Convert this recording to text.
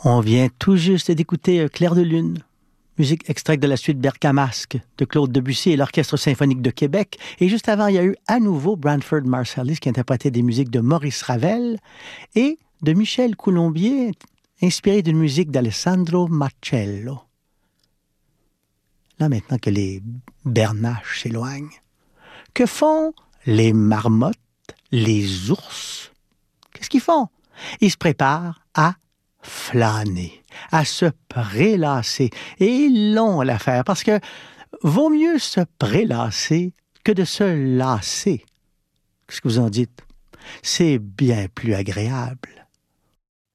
On vient tout juste d'écouter Clair de lune, musique extraite de la suite Bergamasque de Claude Debussy et l'Orchestre symphonique de Québec. Et juste avant, il y a eu à nouveau Branford Marsalis qui interprétait des musiques de Maurice Ravel et de Michel Coulombier, inspiré d'une musique d'Alessandro Marcello. Là, maintenant que les bernaches s'éloignent, que font les marmottes, les ours? Qu'est-ce qu'ils font? Ils se préparent à flâner, à se prélasser. Et ils l'ont l'affaire, parce que vaut mieux se prélasser que de se lasser. Qu'est-ce que vous en dites? C'est bien plus agréable.